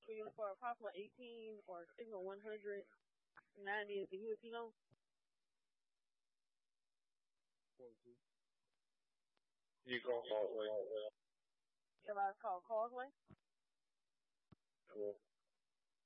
for you for a possible 18 or single 190 is the Filipino. You call Causeway. If I call Causeway. Cool.